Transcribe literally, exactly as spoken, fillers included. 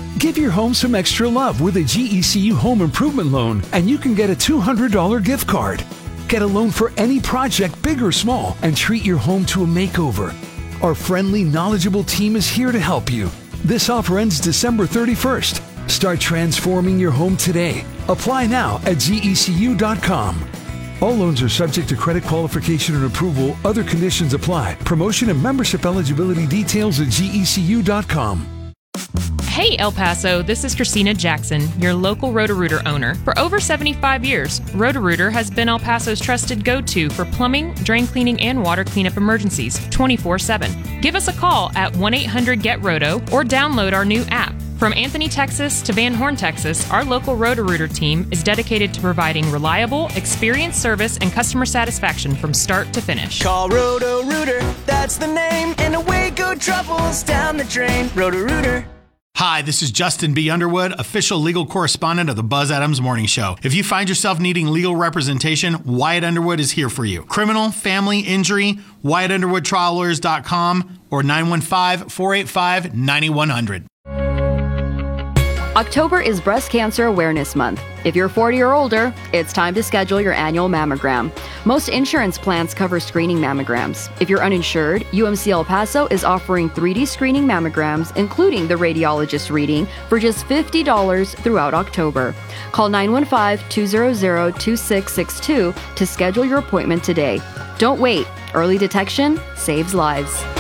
Give your home some extra love with a G E C U home improvement loan, and you can get a two hundred dollars gift card. Get a loan for any project, big or small, and treat your home to a makeover. Our friendly, knowledgeable team is here to help you. This offer ends December thirty-first. Start transforming your home today. Apply now at G E C U dot com. All loans are subject to credit qualification and approval. Other conditions apply. Promotion and membership eligibility details at G E C U dot com. Hey El Paso, this is Christina Jackson, your local Roto-Rooter owner. For over seventy-five years, Roto-Rooter has been El Paso's trusted go-to for plumbing, drain cleaning, and water cleanup emergencies twenty-four seven. Give us a call at one eight hundred get roto or download our new app. From Anthony, Texas to Van Horn, Texas, our local Roto-Rooter team is dedicated to providing reliable, experienced service and customer satisfaction from start to finish. Call Roto-Rooter, that's the name, and away go troubles down the drain. Roto-Rooter. Hi, this is Justin B. Underwood, official legal correspondent of the Buzz Adams Morning Show. If you find yourself needing legal representation, Wyatt Underwood is here for you. Criminal, family, injury, Wyatt Underwood Trial Lawyers dot com or nine one five, four eight five, nine one zero zero. October is Breast Cancer Awareness Month. If you're forty or older, it's time to schedule your annual mammogram. Most insurance plans cover screening mammograms. If you're uninsured, U M C El Paso is offering three D screening mammograms, including the radiologist reading, for just fifty dollars throughout October. Call nine one five, two zero zero, two six six two to schedule your appointment today. Don't wait. Early detection saves lives.